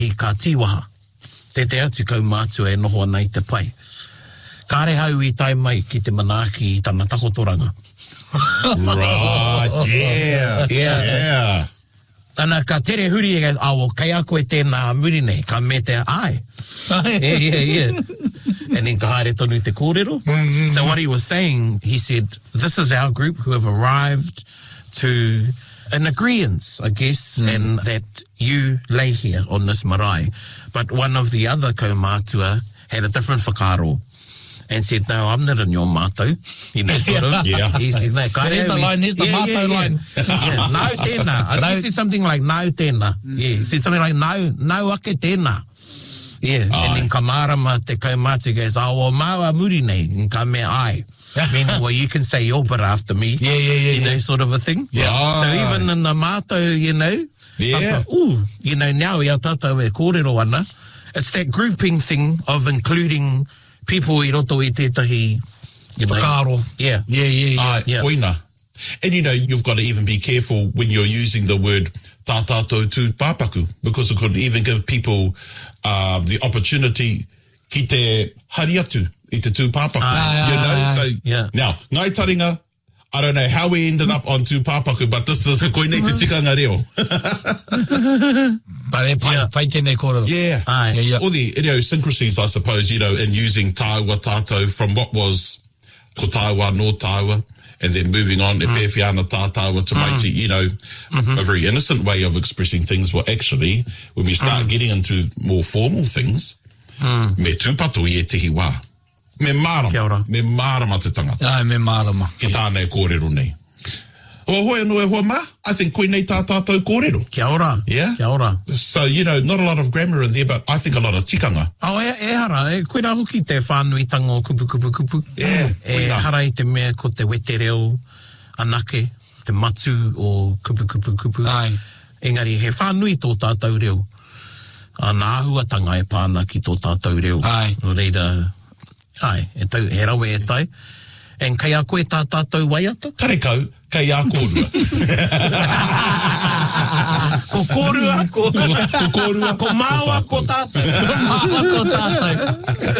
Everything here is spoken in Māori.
I ka tiwaha. Te atu kaumātua e noho nei te pai. Ka re hau I tai mai ki te manaaki I tana takotoranga. Right, yeah. Tana ka tere huri e awo, kai a koe tēnā muri nei, ka me te ai. Yeah. And then ka haere tonu te kōrero. So what he was saying, he said, this is our group who have arrived to an agreement, I guess, and that you lay here on this marae. But one of the other kaumātua had a different whakaro and said, no, I'm not in your mātou. You know, sort of. Yeah. He said, no, Here's the line, here's the mātou line. Yeah, no tēnā. I think he said something like, no tēnā. Yeah, he said something like, no ake tēnā. Yeah, and then ka marama te kaumātua goes, well, maua muri nei, and ka mea ai. Meaning, well, you can say your bit after me. Yeah. You know, sort of a thing. Yeah. So even in the mātou, you know, Yeah. you know, now ia tātou e kōrero ana. It's that grouping thing of including people I roto I tētahi, you know. Whakaro. Yeah. Yeah. Koina. And you know, you've got to even be careful when you're using the word tā tātou tū pāpaku, because it could even give people the opportunity ki te hari atu I te tū pāpaku. You know, so now, ngai taringa, I don't know how we ended up on tū pāpaku, but this is koinei te tikanga reo. But pai tēnei kōrero. Yeah. All the idiosyncrasies, I suppose, you know, in using tāua tātou from what was ko tāua, no tāua, and then moving on, e pēwhiana tātāua to maiti, you know, a very innocent way of expressing things. Well, actually, when we start getting into more formal things, me tūpato I e tehi wā. Me mārama te tangata. Me mārama. Ki tānei kōrero nei. O hoi anō e hoa mā, I think koe nei tā tātou kōrero. Kia ora. Yeah. Kia ora. So, you know, not a lot of grammar in there, but I think a lot of tikanga. E hara, koe rā hoki te whānuitanga o kupu. Yeah. E hara I te mea ko te wete reo, anake, te matu o kupu. Ai. Engari, he whānui tō tātou reo. Nā ahuatanga e pāna ki tō tātou reo. Ai. No reira, he rawe e tai. En kai a koe tā tātou waiata? Karekau, kai a kōrua. Ko kōrua, ko kōrua. Ko māua, ko tātou.